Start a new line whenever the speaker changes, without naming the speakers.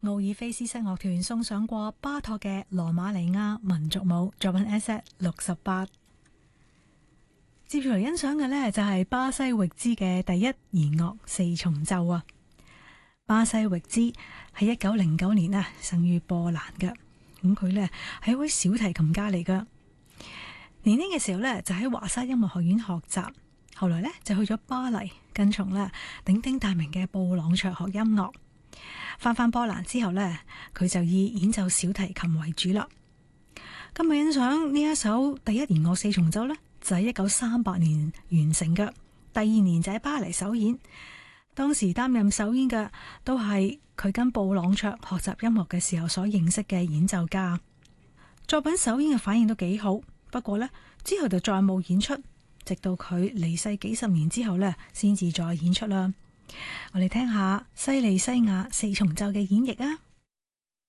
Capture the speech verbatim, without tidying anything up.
奧爾菲斯室樂團送上過巴托嘅羅馬尼亞民族舞作品 S 六十八。接住嚟欣賞嘅呢，就係巴西域茲嘅第一弦樂四重奏啊！巴西域茲喺一九零九年啊生於波蘭嘅，咁佢呢係一位小提琴家嚟噶。年輕嘅時候呢，就喺華沙音樂學院學習，後來呢，就去咗巴黎跟從呢鼎鼎大名嘅布朗卓學音樂。翻返波蘭之後呢，佢就以演奏小提琴為主啦。今日欣賞呢一首第一弦樂四重奏呢，就喺一九三八年完成嘅，第二年就喺巴黎首演。當時擔任首演嘅都係佢跟布朗卓學習音樂嘅時候所認識嘅演奏家。作品首演嘅反應都幾好，不過呢，之後就再冇演出，直到佢離世幾十年之後呢，先至再演出啦。我哋聽下西利西亞四重奏嘅演繹啊！